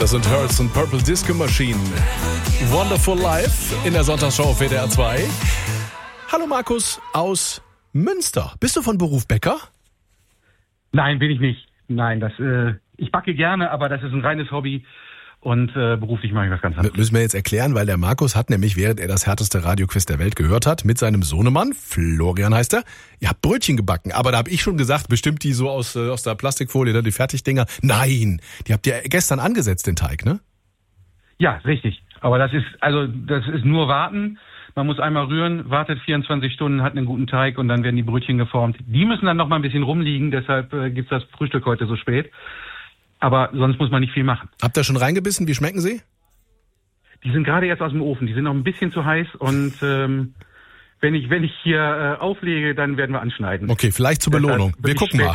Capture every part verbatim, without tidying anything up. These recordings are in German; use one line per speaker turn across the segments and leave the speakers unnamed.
Das sind Hurts und Purple Disco Machine. Wonderful Life in der Sonntagsschau auf W D R zwei. Hallo Markus aus Münster. Bist du von Beruf Bäcker?
Nein, bin ich nicht. Nein, das äh, ich backe gerne, aber das ist ein reines Hobby. Und äh, beruflich mache ich was ganz anderes.
Müssen wir jetzt erklären, weil der Markus hat nämlich, während er das härteste Radioquiz der Welt gehört hat, mit seinem Sohnemann, Florian heißt er, ihr habt Brötchen gebacken. Aber da habe ich schon gesagt, bestimmt die so aus, äh, aus der Plastikfolie, ne, die Fertigdinger. Nein, die habt ihr gestern angesetzt, den Teig, ne?
Ja, richtig. Aber das ist, also das ist nur warten. Man muss einmal rühren, wartet vierundzwanzig Stunden, hat einen guten Teig und dann werden die Brötchen geformt. Die müssen dann noch mal ein bisschen rumliegen, deshalb äh, gibt's das Frühstück heute so spät. Aber sonst muss man nicht viel machen.
Habt ihr schon reingebissen? Wie schmecken sie?
Die sind gerade erst aus dem Ofen. Die sind noch ein bisschen zu heiß. Und ähm, wenn ich wenn ich hier äh, auflege, dann werden wir anschneiden.
Okay, vielleicht zur Belohnung. Wir gucken mal.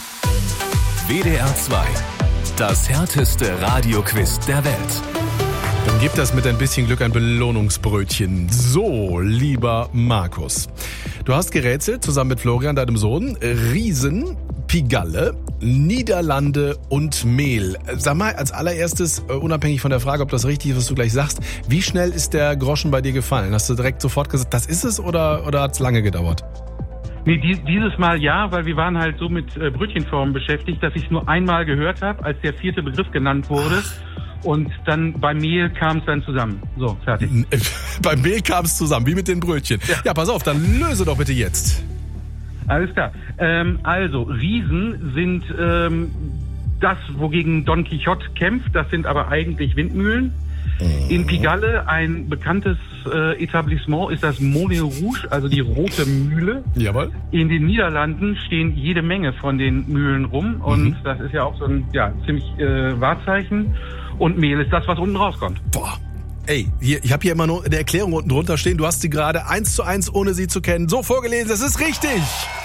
W D R zwei. Das härteste Radioquiz der Welt.
Dann gibt das mit ein bisschen Glück ein Belohnungsbrötchen. So, lieber Markus. Du hast gerätselt, zusammen mit Florian, deinem Sohn, Riesen, Pigalle, Niederlande und Mehl. Sag mal, als allererstes, unabhängig von der Frage, ob das richtig ist, was du gleich sagst, wie schnell ist der Groschen bei dir gefallen? Hast du direkt sofort gesagt, das ist es, oder, oder hat es lange gedauert?
Nee, die, dieses Mal ja, weil wir waren halt so mit äh, Brötchenformen beschäftigt, dass ich es nur einmal gehört habe, als der vierte Begriff genannt wurde. Ach. Und dann beim Mehl kam es dann zusammen. So, fertig.
Beim Mehl kam es zusammen, wie mit den Brötchen. Ja. ja, pass auf, dann löse doch bitte jetzt.
Alles klar. Ähm, also, Riesen sind ähm, das, wogegen Don Quixote kämpft. Das sind aber eigentlich Windmühlen. In Pigalle, ein bekanntes äh, Etablissement, ist das Moulin Rouge, also die rote Mühle.
Jawohl.
In den Niederlanden stehen jede Menge von den Mühlen rum. Und mhm. das ist ja auch so ein ja, ziemlich äh, Wahrzeichen. Und Mehl ist das, was unten rauskommt.
Boah. Ey, hier, ich habe hier immer nur eine Erklärung unten drunter stehen. Du hast sie gerade eins zu eins, ohne sie zu kennen, so vorgelesen. Das ist richtig.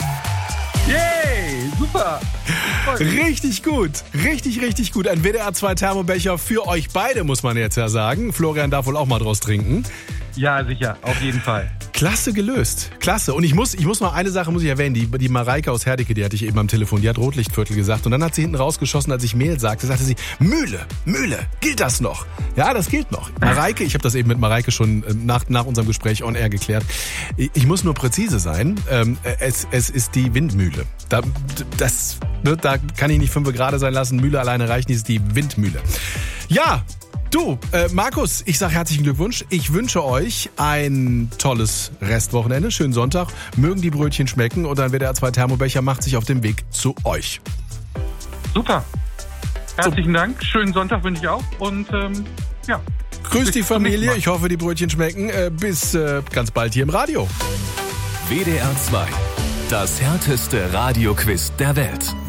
Yay, super.
Richtig gut, richtig, richtig gut. Ein W D R zwei Thermobecher für euch beide, muss man jetzt ja sagen. Florian darf wohl auch mal draus trinken.
Ja, sicher, auf jeden Fall.
Klasse gelöst, klasse. Und ich muss, ich muss noch eine Sache muss ich erwähnen. Die, die Mareike aus Herdecke, die hatte ich eben am Telefon, die hat Rotlichtviertel gesagt. Und dann hat sie hinten rausgeschossen, als ich Mehl sagte, sagte sie, Mühle, Mühle, gilt das noch? Ja, das gilt noch. Mareike, ich habe das eben mit Mareike schon nach, nach unserem Gespräch on air geklärt. Ich muss nur präzise sein. Es, es ist die Windmühle. Da, das, da kann ich nicht fünf Grad sein lassen. Mühle alleine reicht nicht, es ist die Windmühle. Ja, du, äh, Markus, ich sage herzlichen Glückwunsch. Ich wünsche euch ein tolles Restwochenende, schönen Sonntag. Mögen die Brötchen schmecken und ein W D R zwei Thermobecher macht sich auf den Weg zu euch.
Super. Herzlichen so. Dank. Schönen Sonntag wünsche ich auch. Und ähm, ja.
Grüß die Familie. Ich hoffe, die Brötchen schmecken. Äh, bis äh, ganz bald hier im Radio.
W D R zwei. Das härteste Radioquiz der Welt.